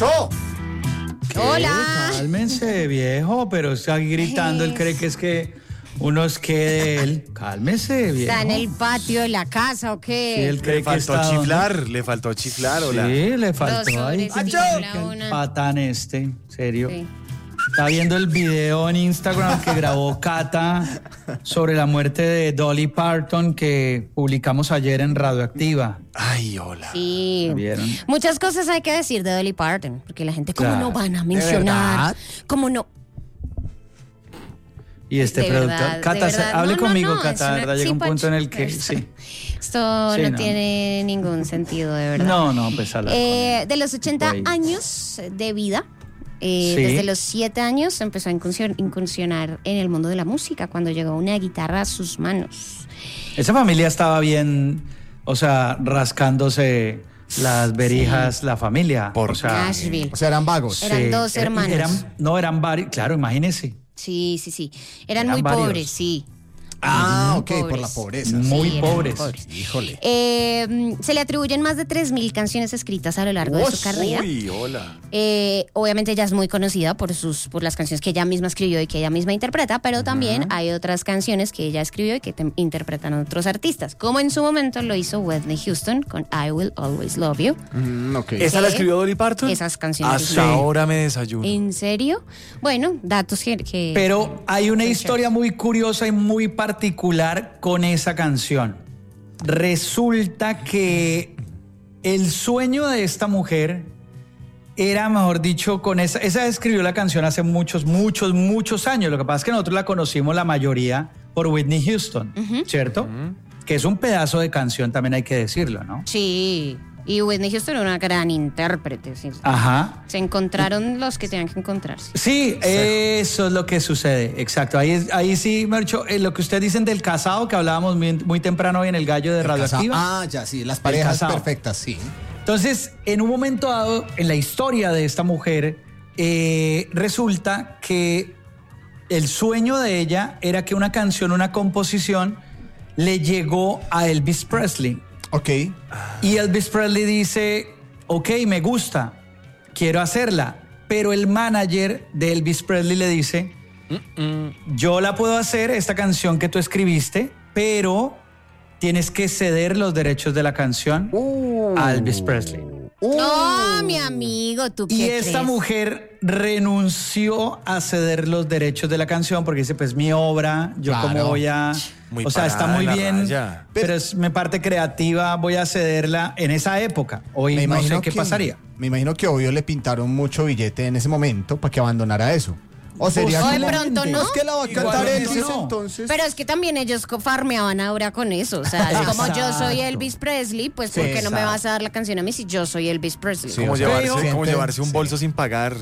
¡Pacho! Hola. Cálmense, viejo, pero está gritando, él cree que es que uno es que de él. Cálmese, viejo. ¿Está en el patio de la casa o qué? Sí, él cree Le que faltó está chiflar, le faltó chiflar, hola. Sí, le faltó Dos ahí. sobrecitos, la una. Patán serio. Sí. Está viendo el video en Instagram que grabó Cata sobre la muerte de Dolly Parton que publicamos ayer en Radioactiva. Ay, hola. Sí. ¿Vieron? Muchas cosas hay que decir de Dolly Parton, porque la gente, ¿cómo Claro. no van a mencionar? verdad? ¿Cómo no? Y este De productor. verdad, Cata, de verdad. hable No, conmigo, es Cata, una- ¿verdad? Llega sí, un punto en el que Pacho, sí. Esto Sí, no no. tiene ningún sentido, de verdad. No, pues hablar con él. De los 80 Güey. años de vida, Sí. desde los 7 años empezó a incursionar en el mundo de la música cuando llegó una guitarra a sus manos. Esa familia estaba bien, o sea, rascándose las verijas, la familia. Por o sea, Nashville. O sea, eran vagos. Eran dos hermanos. Eran varios, claro, imagínese. Sí. Eran Eran muy varios. pobres, sí. Ah, ok, pobres. por la pobreza. Muy Sí, eran pobres. Híjole. Se le atribuyen más de 3.000 canciones escritas a lo largo de su carrera. Uy, hola. Obviamente ella es muy conocida por las canciones que ella misma escribió y que ella misma interpreta, pero también hay otras canciones que ella escribió y que interpretan otros artistas, como en su momento lo hizo Whitney Houston con I Will Always Love You. Ok. Eh, ¿Esa la escribió Dolly Parton? Esas canciones. Hasta ahora me desayuno. ¿En serio? Bueno, datos que Pero hay una que historia muy curiosa y muy particular con esa canción. Resulta que el sueño de esta mujer era, mejor dicho, con esa escribió la canción hace muchos años. Lo que pasa es que nosotros la conocimos la mayoría por Whitney Houston, ¿cierto? Que es un pedazo de canción, también hay que decirlo, ¿no? Sí. Y Whitney Houston era una gran intérprete. Sí. Ajá. Se encontraron los que tenían que encontrarse. Sí, eso es lo que sucede, exacto. Ahí sí, Mercho, lo que ustedes dicen del casado, que hablábamos muy temprano hoy en el gallo de Radioactiva. Ah, ya, sí. Las parejas casado. perfectas, sí. Entonces, en un momento dado, en la historia de esta mujer, resulta que el sueño de ella era que una canción, una composición, le llegó a Elvis Presley. Ok. Y Elvis Presley dice, ok, me gusta, quiero hacerla. Pero el manager de Elvis Presley le dice, yo la puedo hacer, esta canción que tú escribiste, pero tienes que ceder los derechos de la canción a Elvis Presley. No, mi amigo, ¿tú qué Y crees? esta mujer renunció a ceder los derechos de la canción porque dice, pues mi obra, yo Claro. cómo voy a... Muy o sea, está parada muy en la bien, raya. pero es mi parte creativa, voy a cederla en esa época. Hoy no sé qué pasaría. Me imagino que obvio le pintaron mucho billete en ese momento para que abandonara eso. O sería O de como, pronto no. Es que la va a cantar Igualmente Elvis, no. entonces. Pero es que también ellos farmeaban ahora con eso. O sea, es como yo soy Elvis Presley, pues ¿por qué no me vas a dar la canción a mí si yo soy Elvis Presley? Sí, Como o sea, como siente- llevarse un sí. bolso sin pagar.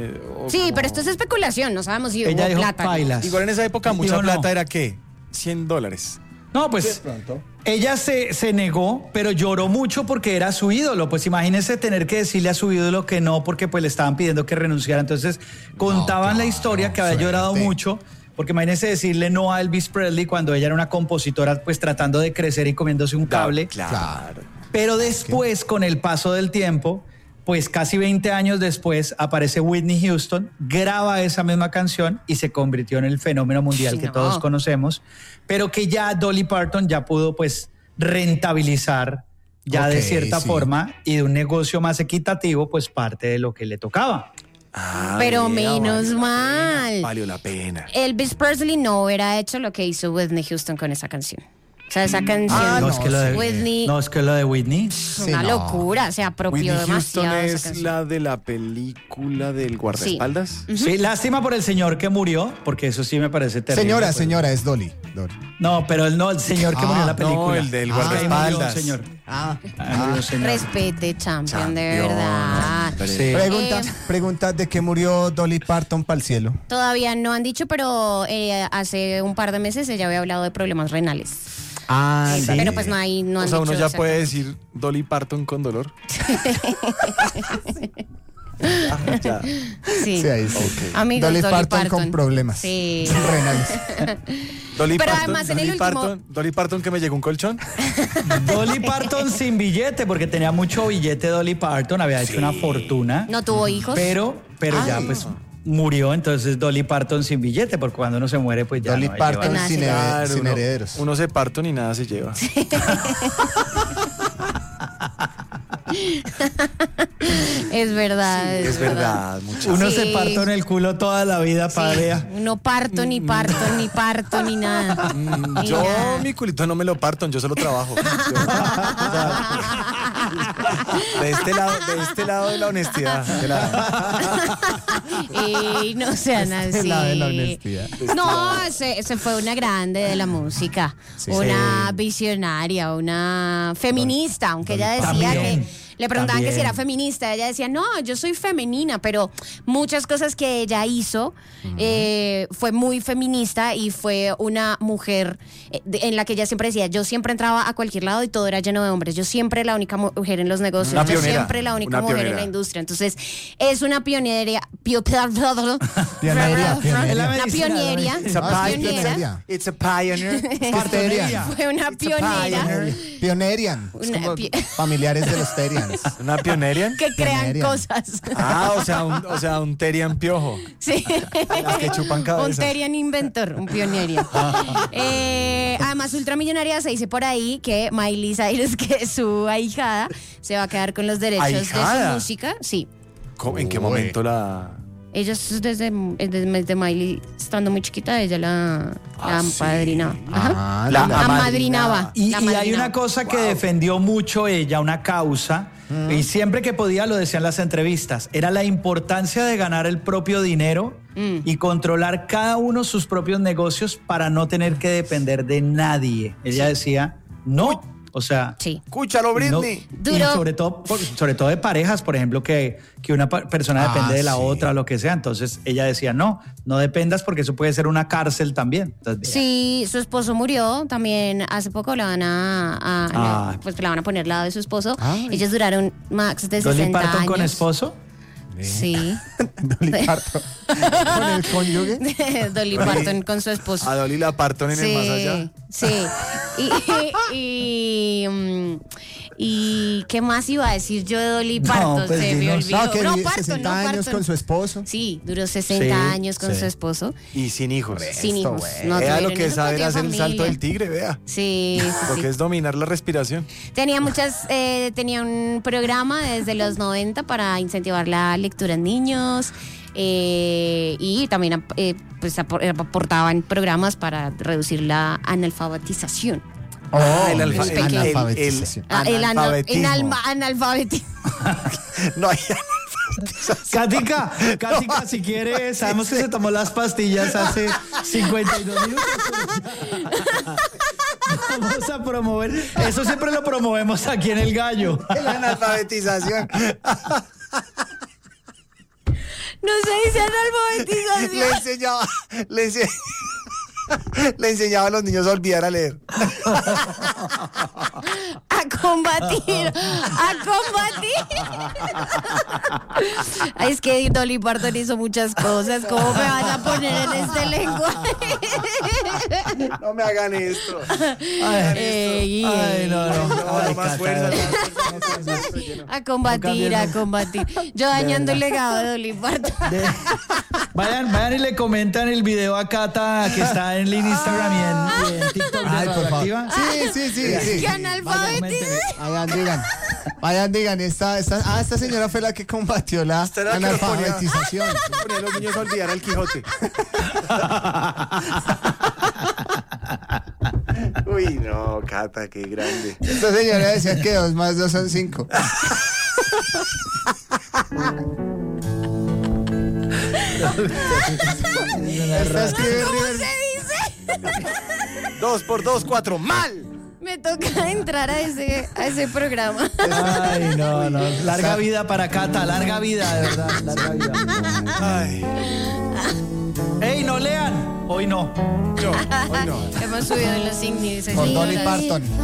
Sí, pero esto es especulación, no sabemos si Ella hubo dijo, plata. "Pailas". Igual en esa época mucha Dijo, no. plata era ¿qué? $100. No, pues pronto. ella se negó, pero lloró mucho porque era su ídolo. Pues imagínese tener que decirle a su ídolo que no, porque pues le estaban pidiendo que renunciara. Entonces contaban la historia que había llorado suerte. mucho, porque imagínese decirle no a Elvis Presley cuando ella era una compositora, pues tratando de crecer y comiéndose un cable. Claro. Pero después, con el paso del tiempo, pues casi 20 años después, aparece Whitney Houston, graba esa misma canción y se convirtió en el fenómeno mundial que No. todos conocemos, pero que ya Dolly Parton ya pudo pues rentabilizar ya de Ok, cierta sí. forma y de un negocio más equitativo, pues parte de lo que le tocaba. Pero vea, menos valió la mal. pena, Valió la pena. Elvis Presley no hubiera hecho lo que hizo Whitney Houston con esa canción. O sea, esa canción, no, es que lo de, Whitney, no, es que lo de Whitney. es una no. locura, se apropió Whitney Houston demasiado de esa es canción. la de la película del guardaespaldas. Sí, lástima por el señor que murió, porque eso sí me parece terrible. Señora, es Dolly. Dolly. No, pero el señor que murió en la película. no, el del Ahí murió un guardaespaldas. señor. Ah. Ahí murió un señor. Respete, champion, de Champion. verdad. Sí. Pregunta de qué murió Dolly Parton para el cielo. Todavía no han dicho, pero hace un par de meses ella había hablado de problemas renales. Ah, Pero pues no han O sea, uno dicho ya puede exactamente. decir Dolly Parton con dolor. Ya. Sí. Sí, ahí sí. Amigos, Dolly Dolly Parton Parton. con problemas Sí. renales. Pero además en el último- Dolly Parton que me llegó un colchón. Dolly Parton sin billete, porque tenía mucho billete Dolly Parton, había hecho una fortuna. No tuvo hijos. Pero ya pues murió, entonces Dolly Parton sin billete, porque cuando uno se muere pues ya Dolly no hay Parton llevar. Nada, sin, sí. sin herederos. Uno se parton y nada se lleva. Es verdad. Es verdad, muchachos. Uno Sí. se parto en el culo toda la vida, Sí. padre. No parto, ni parto, ni parto, ni nada. Ni Yo nada. mi culito no me lo parto, yo se lo trabajo. De este lado de la honestidad. No sean así. Es la de la honestidad. No, se fue una grande de la música, Sí. una visionaria, una feminista, aunque ella decía También. que le preguntaban que si También. era feminista, ella decía, no, yo soy femenina, pero muchas cosas que ella hizo fue muy feminista y fue una mujer en la que ella siempre decía, yo siempre entraba a cualquier lado y todo era lleno de hombres, yo siempre la única mujer en los negocios, Una yo pionera, siempre la única una mujer en pionera. la industria, entonces es una pionería, Pionería, una pionería. pionería, It's a Ah, sí, pionera. pionería. It's a pioneer. Partonería. Fue una pionera Pionerian. Es Una como pi- familiares de los Terians. ¿Una pionerian? que crean Pionera. cosas. Ah, o sea, un Terian piojo. Sí. Las que chupan cabezas. Un Terian inventor, un pionero. Además, ultramillonaria se dice por ahí que Miley Cyrus, que es su ahijada, se va a quedar con los derechos de ¿Ahijada? su música. Sí. ¿En qué momento la...? Ellos desde Miley, estando muy chiquita, ella la apadrinaba. Ajá. Ah, La Amadrinaba. Y La hay amadrinaba. una cosa que defendió mucho ella, una causa, y siempre que podía lo decía en las entrevistas, era la importancia de ganar el propio dinero y controlar cada uno sus propios negocios para no tener que depender de nadie. Ella decía, no, o sea... Sí. Escúchalo, Britney. No, y Duro. sobre todo de parejas, por ejemplo, que una persona depende de la sí. otra, lo que sea. Entonces ella decía, no dependas porque eso puede ser una cárcel también. Entonces, Sí, su esposo murió también hace poco, la van Ah. pues la van a poner al lado de su esposo. Ay. Ellos duraron max de Dolly 60 Parton años. con esposo. Sí. Dolly Parton. Con el cónyuge. Dolly Parton con su esposo. A Dolly la parton en el más allá. Sí. Y ¿qué más iba a decir yo de Dolly Parton? pues Se me dinos. olvidó. No, que No, vive Parton, 60 no, años Parton. con su esposo. Sí, duró 60 Sí, años con sí. su esposo. Y sin hijos. Sin hijos. bueno. No Vea lo tuvieron que es hijos, saber pero hacer tiene el salto familia. del tigre, vea. Sí, Lo sí, que sí. es dominar la respiración. Tenía un programa desde los 90 para incentivar la lectura en niños y también pues aportaban programas para reducir la analfabetización. Los el- analfabetización. Analfabetismo. No hay Cática, si quiere, sabemos que se tomó las pastillas hace 52 minutos. Vamos a promover, eso siempre lo promovemos aquí en El Gallo. la analfabetización. No se dice analfabetización. Le enseñaba a los niños a olvidar a leer. A combatir. Ay, es que Dolly Parton hizo muchas cosas. ¿Cómo me vas a poner en este lenguaje? No me hagan esto. Ey, Ay, no. Ay, más Cata. fuerza. A combatir. Yo dañando el legado de Dolly Parton. Vayan y le comentan el video a Cata que está en el Instagram y en TikTok de Ay, por favor. Radioactiva. Sí. ¿Qué analfabetismo? Vayan, digan. Esta señora fue la que combatió la Esta era la que nos ponía- analfabetización. Ponía a los niños a olvidar al Quijote. Uy, no, Cata, qué grande. Esta señora decía que 2 más 2 son 5. Esta escribe ¿Cómo River. se dice? 2 por 2, 4, mal. Me toca entrar a ese programa. Ay, no. Larga vida para Cata, larga vida, de verdad. Larga vida. Ay, ¡Ey, no lean! Hoy no. no, hoy no. Hemos subido en los índices. Por Dolly Parton.